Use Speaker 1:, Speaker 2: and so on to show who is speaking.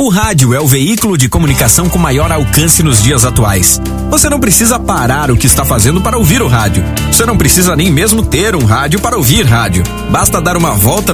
Speaker 1: O rádio é o veículo de comunicação com maior alcance nos dias atuais. Você não precisa parar o que está fazendo para ouvir o rádio. Você não precisa nem mesmo ter um rádio para ouvir rádio. Basta dar uma volta